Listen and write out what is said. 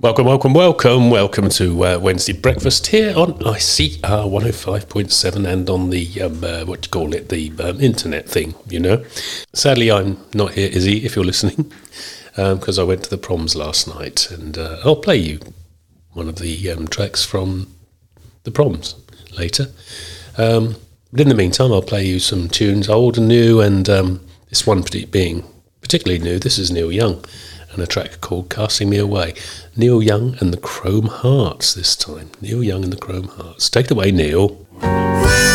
Welcome to Wednesday breakfast here on ICR 105.7 and on the the internet thing. Sadly, I'm not here, Izzy, if you're listening, because I went to the proms last night, and I'll play you one of the tracks from the proms later. But in the meantime, I'll play you some tunes, old and new, and this one being particularly new. This is Neil Young and a track called Casting Me Away. Neil Young and the Chrome Hearts this time. Neil Young and the Chrome Hearts. Take it away, Neil.